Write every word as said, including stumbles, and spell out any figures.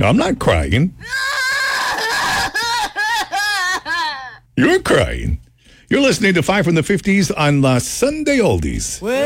No, I'm not crying. You're crying. You're listening to Five from the fifties on uh, Sunday Oldies.